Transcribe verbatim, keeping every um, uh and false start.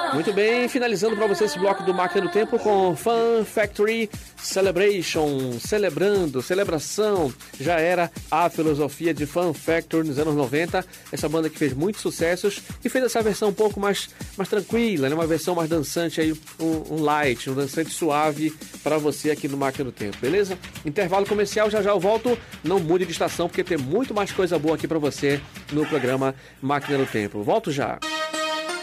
Muito bem, finalizando para você esse bloco do Máquina do Tempo com Fun Factory Celebration, celebrando, celebração, já era a filosofia de Fun Factory nos anos noventa, essa banda que fez muitos sucessos e fez essa versão um pouco mais, mais tranquila, né? Uma versão mais dançante aí, um, um light, um dançante suave para você aqui no Máquina do Tempo, beleza? Intervalo comercial, já já eu volto, não mude de estação porque tem muito mais coisa boa aqui para você no programa Máquina do Tempo. Volto já!